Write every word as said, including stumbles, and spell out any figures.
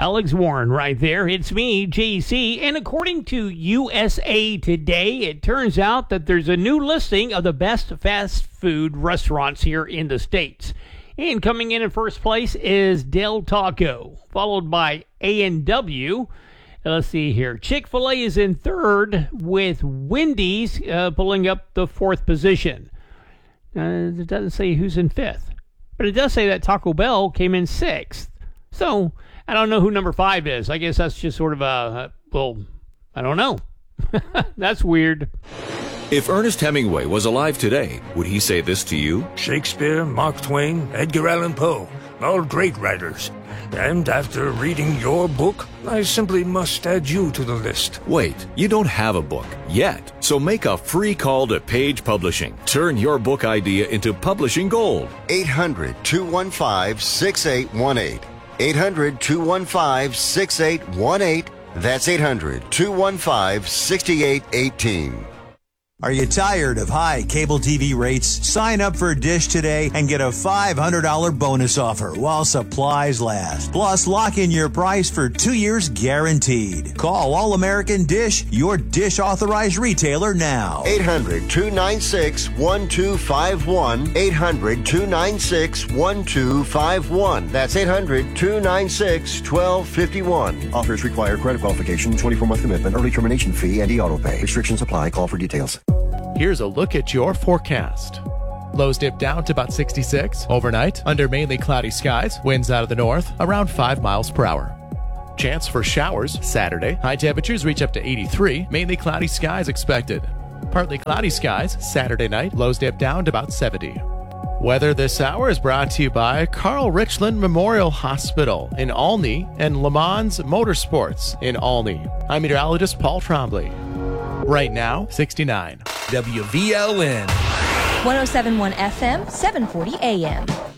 Alex Warren right there. It's me, J C. And according to U S A Today, it turns out that there's a new listing of the best fast food restaurants here in the States. And coming in in first place is Del Taco, followed by A and W. Let's see here. Chick-fil-A is in third, with Wendy's uh, pulling up the fourth position. Uh, it doesn't say who's in fifth, but it does say that Taco Bell came in sixth. So I don't know who number five is. I guess that's just sort of a, well, I don't know. That's weird. If Ernest Hemingway was alive today, would he say this to you? Shakespeare, Mark Twain, Edgar Allan Poe, all great writers. And after reading your book, I simply must add you to the list. Wait, you don't have a book yet. So make a free call to Page Publishing. Turn your book idea into publishing gold. eight hundred, two one five, six eight one eight. eight hundred, two one five, six eight one eight. That's eight hundred, two one five, six eight one eight. Are you tired of high cable T V rates? Sign up for Dish today and get a five hundred dollars bonus offer while supplies last. Plus, lock in your price for two years guaranteed. Call All American Dish, your Dish authorized retailer now. eight hundred, two nine six, one two five one. eight hundred, two nine six, one two five one. That's eight hundred, two nine six, one two five one. Offers require credit qualification, twenty-four month commitment, early termination fee, and e-auto pay. Restrictions apply. Call for details. Here's a look at your forecast. Lows dip down to about sixty-six. Overnight, under mainly cloudy skies, winds out of the north, around five miles per hour. Chance for showers Saturday. High temperatures reach up to eighty-three. Mainly cloudy skies expected. Partly cloudy skies Saturday night. Lows dip down to about seventy. Weather this hour is brought to you by Carl Richland Memorial Hospital in Olney and Le Mans Motorsports in Olney. I'm meteorologist Paul Trombley. Right now, sixty-nine. W V L N. one oh seven point one F M, seven forty A M.